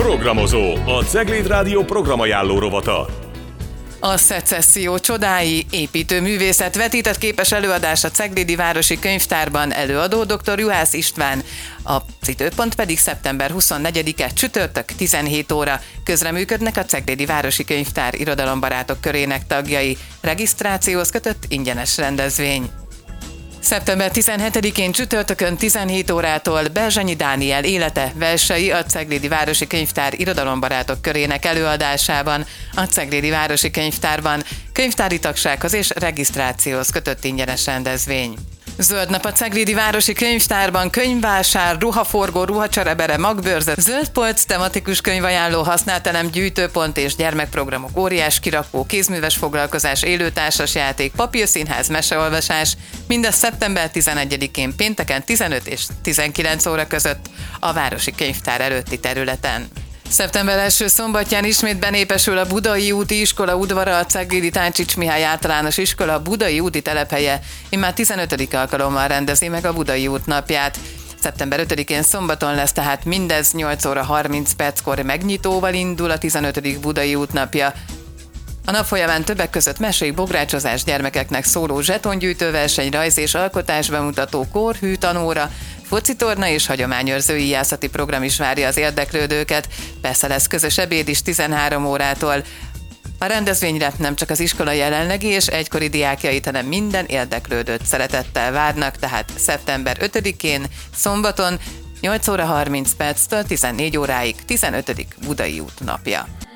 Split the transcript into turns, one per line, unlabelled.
Programozó, a Cegléd Rádió programajánló rovata.
A szecesszió csodái, építőművészet vetített képes előadás a Ceglédi Városi Könyvtárban, előadó dr. Juhász István. Az időpont pedig szeptember 24-e csütörtök 17 óra. Közreműködnek a Ceglédi Városi Könyvtár irodalombarátok körének tagjai. Regisztrációhoz kötött ingyenes rendezvény. Szeptember 17-én csütörtökön 17 órától Berzsenyi Dániel élete, versei a Ceglédi Városi Könyvtár irodalombarátok körének előadásában a Ceglédi Városi Könyvtárban, könyvtári tagsághoz és regisztrációhoz kötött ingyenes rendezvény. Zöld nap a Ceglédi Városi Könyvtárban, könyvvásár, ruhaforgó, ruhacserebere, magbőrze, zöld polc, tematikus könyvajánló, használtelem, gyűjtőpont és gyermekprogramok, óriás kirakó, kézműves foglalkozás, élő társasjáték, papírszínház, meseolvasás, mindez szeptember 11-én pénteken 15 és 19 óra között a Városi Könyvtár előtti területen. Szeptember első szombatján ismét benépesül a Budai úti iskola udvara, a Ceglédi Táncsics Mihály általános iskola Budai úti telephelye. Immár 15. alkalommal rendezi meg a Budai út napját. Szeptember 5-én szombaton lesz tehát mindez, 8 óra 30 perckor megnyitóval indul a 15. Budai út napja. A nap folyamán többek között mesei, bográcsozás, gyermekeknek szóló zsetongyűjtőverseny, rajz és alkotás bemutató, kórhű tanóra, focitorna és hagyományőrző íjászati program is várja az érdeklődőket. Persze lesz közös ebéd is 13 órától. A rendezvényre nem csak az iskola jelenlegi és egykori diákjait, hanem minden érdeklődőt szeretettel várnak, tehát szeptember 5-én, szombaton 8 óra 30 perctől 14 óráig 15. Budai út napja.